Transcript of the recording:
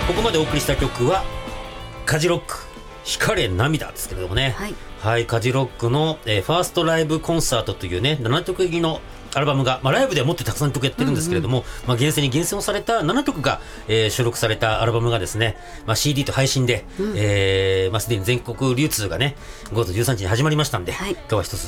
ここまでお送りした曲はカジロック光れ涙ですけれどもね、はい、カジロックの、ファーストライブコンサートというね7曲入りのアルバムが、ライブではもっとたくさん曲やってるんですけれども、厳選に厳選をされた7曲が、収録されたアルバムがですね、CD と配信で、すでに全国流通がね5月13日に始まりましたんで、今日は一つ